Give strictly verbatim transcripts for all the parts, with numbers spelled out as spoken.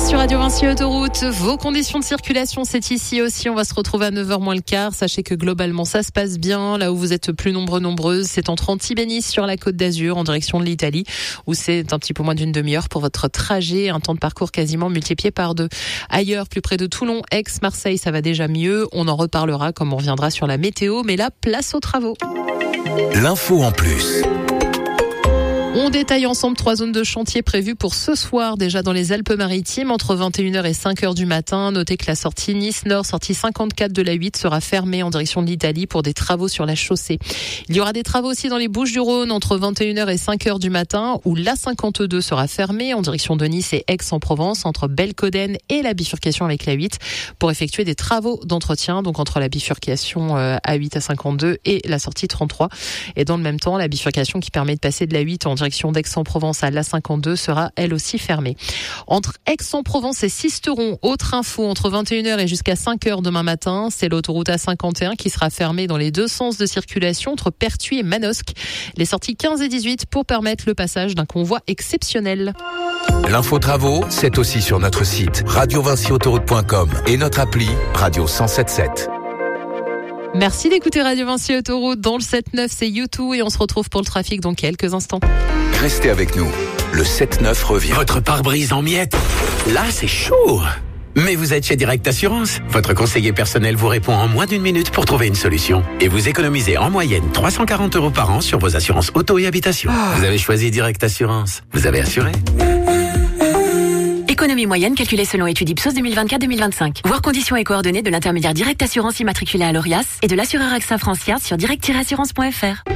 sur Radio Vinci Autoroute. Vos conditions de circulation, c'est ici aussi. On va se retrouver à neuf heures moins le quart. Sachez que globalement, ça se passe bien. Là où vous êtes plus nombreux, nombreuses, c'est entre Antibes et Nice sur la Côte d'Azur, en direction de l'Italie, où c'est un petit peu moins d'une demi-heure pour votre trajet. Un temps de parcours quasiment multiplié par deux. Ailleurs, plus près de Toulon, Aix, Marseille, ça va déjà mieux. On en reparlera comme on reviendra sur la météo. Mais là, place aux travaux. L'info en plus. On détaille ensemble trois zones de chantier prévues pour ce soir, déjà dans les Alpes-Maritimes, entre vingt et une heures et cinq heures du matin. Notez que la sortie Nice-Nord, sortie cinquante-quatre de la huit, sera fermée en direction de l'Italie pour des travaux sur la chaussée. Il y aura des travaux aussi dans les Bouches-du-Rhône, entre vingt et une heures et cinq heures du matin, où l'A cinquante-deux sera fermée en direction de Nice et Aix-en-Provence, entre Belcoden et la bifurcation avec la huit, pour effectuer des travaux d'entretien, donc entre la bifurcation A huit à cinquante-deux et la sortie trente-trois. Et dans le même temps, la bifurcation qui permet de passer de la huit en direction d'Aix-en-Provence à l'A cinquante-deux sera elle aussi fermée. Entre Aix-en-Provence et Sisteron, autre info, entre vingt et une heures et jusqu'à cinq heures demain matin, c'est l'autoroute A cinquante et un qui sera fermée dans les deux sens de circulation entre Pertuis et Manosque. Les sorties quinze et dix-huit pour permettre le passage d'un convoi exceptionnel. L'info travaux, c'est aussi sur notre site radio vinci autoroute point com et notre appli Radio cent soixante-dix-sept virgule sept. Merci d'écouter Radio Vinci Autoroute. Dans le sept neuf, c'est U deux et on se retrouve pour le trafic dans quelques instants. Restez avec nous. Le sept neuf revient. Votre pare-brise en miettes. Là, c'est chaud. Mais vous êtes chez Direct Assurance. Votre conseiller personnel vous répond en moins d'une minute pour trouver une solution. Et vous économisez en moyenne trois cent quarante euros par an sur vos assurances auto et habitation. Ah. Vous avez choisi Direct Assurance. Vous avez assuré. Économie moyenne calculée selon étude Ipsos deux mille vingt-quatre deux mille vingt-cinq. Voir conditions et coordonnées de l'intermédiaire Direct Assurance immatriculé à l'Orias et de l'assureur AXA Francia sur direct tiret assurance point f r.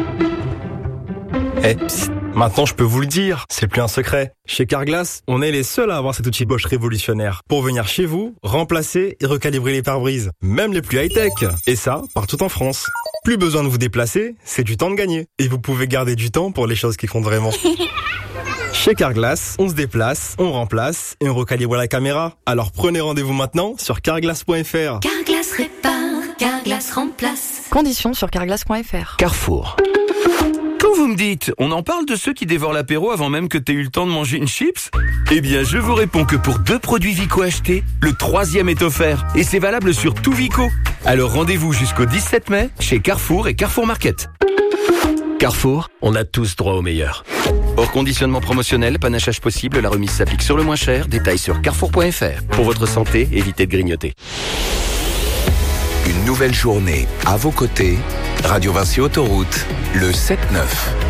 Eh, psst, maintenant je peux vous le dire, c'est plus un secret. Chez Carglass, on est les seuls à avoir cet outil Bosch révolutionnaire pour venir chez vous, remplacer et recalibrer les pare-brises, même les plus high-tech. Et ça, partout en France. Plus besoin de vous déplacer, c'est du temps de gagner. Et vous pouvez garder du temps pour les choses qui comptent vraiment. Chez Carglass, on se déplace, on remplace et on recalibre la caméra. Alors prenez rendez-vous maintenant sur carglass point f r. Carglass répare, Carglass remplace. Conditions sur carglass point f r. Carrefour. Quand vous me dites, on en parle de ceux qui dévorent l'apéro avant même que t'aies eu le temps de manger une chips? Eh bien, je vous réponds que pour deux produits Vico achetés, le troisième est offert. Et c'est valable sur tout Vico. Alors rendez-vous jusqu'au dix-sept mai chez Carrefour et Carrefour Market. Carrefour, on a tous droit au meilleur. Hors conditionnement promotionnel, panachage possible, la remise s'applique sur le moins cher. Détails sur carrefour point f r. Pour votre santé, évitez de grignoter. Une nouvelle journée à vos côtés. Radio Vinci Autoroute, le sept neuf.